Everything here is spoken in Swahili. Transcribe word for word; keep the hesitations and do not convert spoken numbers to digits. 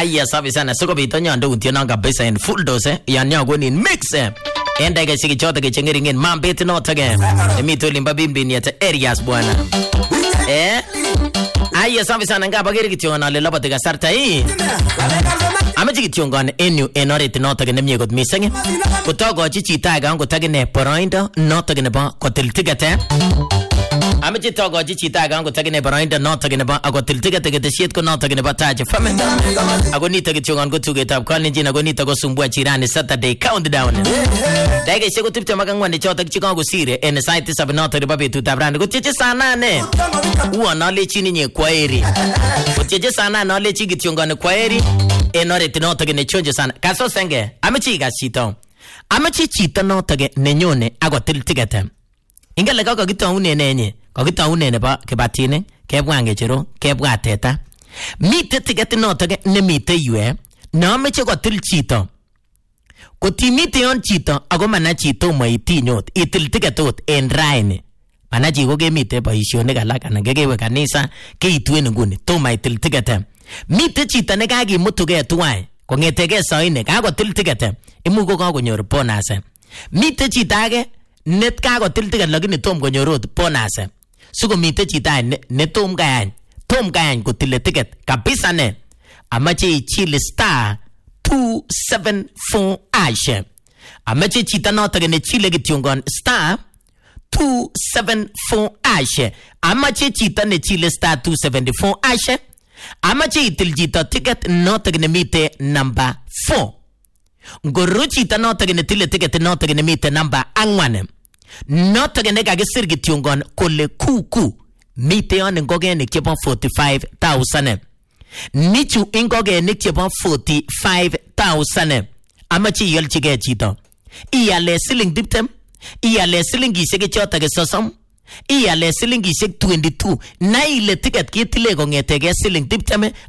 Aya safi sana. Soko bito nyondo untiona kabisa in full dose. Ya nyogo ni mix. Enda ke siki chote ke chengeringen mambeti no tage. Emito limba bimbi ni ata areas bwana. Eh? Aya safi sana ngaba gere kitiona le lobote ga sarta hii. Amaji kitiongon enu enoreti no tage nemye got miseng. Kutogo chichi taga ngo tage ne poroindo no tage ne ba kotel tigate. Amaji togo chichi taga ngo tage ne poroindo no tage ne ba agotel tigate ke shit ko no tage ne ba taje fame. Agoni tage kitiongon go tuge tab kan njina agoni tago sumbua chirani Saturday countdown. Dage shego tipte makangwa ne chota chikongo sire en site sab no tage ba betu tabrande go chichi sana ne. Uwa no le chini nye kwaeri. Go chichi sana no le chi kitiongon kwaeri. Enore tino tage ne chonje sana. Kaso senge. Amachi ga chito. Amachi chito no tage ne nyone ago til tigate. Ingale ka gito une nenye. Ka gito une ne ba ke batine, ke bwange chero, ke bwateta. Mite tigate no tage ne mite yue. Na amachi go til chito. Ko timite yon chito ago mana chito mo itinyot. Itil tigatot en raine. Mana jigo ge mite ba ishone galaka na gegewe kanisa ke itwen ngune. To ma itil tigate. Mite chita ne kagi mutuge tuwai kongetege soine kago til tigate imugo kago nyor bonase. Mite chita age net kago til tigate lakini tom go nyorot bonase. Sugo mite chita ne, ne tom gayan tom gayan ko til tigate kabisa ne. Amache chile star two seven four ashe. Amache chita no tage ne chile gitiongon star two seven four ashe. Amache chita ne chile star two seven four ashe. Amache itiljita ticket no tagne mite number four. Ngoruchita no tagne tile ticket no tagne mite number angwane. No tagne kage sirgi tiungon kole kuku. Mite on ngoge ni kipa forty-five thousand. Nichu ingoge ni kipa forty-five thousand. Amache yolchige chito. Iya le siling diptem. Iya le siling isege chota ke sosom. Iya le siling iseg twenty-two. Na ile ticket kitile kongetege siling dipteme